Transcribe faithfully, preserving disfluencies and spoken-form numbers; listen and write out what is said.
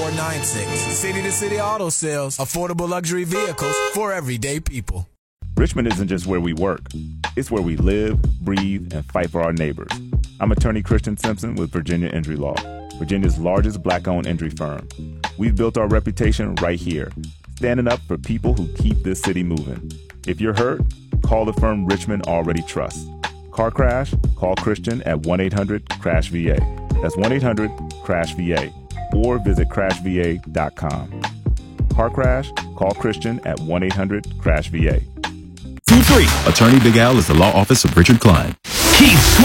four nine six. City to City Auto Sales, affordable luxury vehicles for everyday people. Richmond isn't just where we work. It's where we live, breathe, and fight for our neighbors. I'm attorney Christian Simpson with Virginia Injury Law, Virginia's largest black-owned injury firm. We've built our reputation right here, standing up for people who keep this city moving. If you're hurt, call the firm Richmond already trusts. Car crash? Call Christian at one eight hundred crash V A. That's one eight hundred crash V A. Or visit crash v a dot com. Car crash? Call Christian at one eight hundred crash V A. Two three. Attorney Big Al is the law office of Richard Klein. Keith